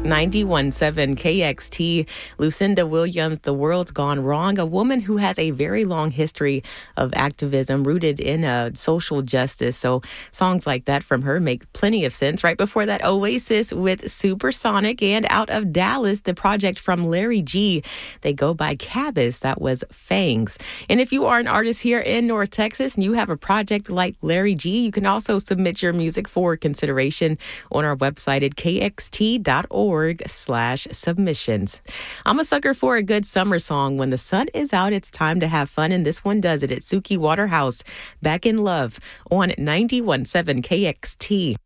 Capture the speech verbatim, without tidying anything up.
ninety-one point seven K X T, Lucinda Williams, The World's Gone Wrong, a woman who has a very long history of activism rooted in uh, social justice. So songs like that from her make plenty of sense. Right before that, Oasis with Supersonic, and out of Dallas, the project from Larry G. They go by Cabas. That was Fangs. And if you are an artist here in North Texas and you have a project like Larry G, you can also submit your music for consideration on our website at k x t dot org slash submissions. I'm a sucker for a good summer song. When the sun is out, it's time to have fun, and this one does it. It's Suki Waterhouse, Back in Love on ninety-one point seven K X T.